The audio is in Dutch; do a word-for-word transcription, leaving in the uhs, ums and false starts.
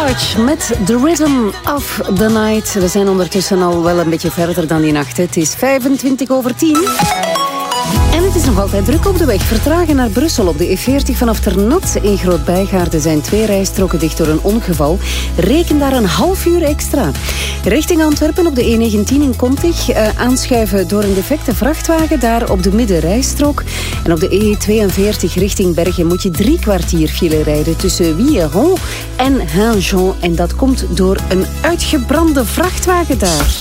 Large met The Rhythm of the Night. We zijn ondertussen al wel een beetje verder dan die nacht. Het is vijfentwintig over tien. En het is nog altijd druk op de weg. Vertragen naar Brussel op de E veertig vanaf Ternat. In Groot-Bijgaarden zijn twee rijstroken dicht door een ongeval. Reken daar een half uur extra. Richting Antwerpen op de E negentien in Kontig. Uh, aanschuiven door een defecte vrachtwagen daar op de middenrijstrook. En op de E tweeënveertig richting Bergen moet je drie kwartier file rijden tussen Wieron en Hainjean. En dat komt door een uitgebrande vrachtwagen daar.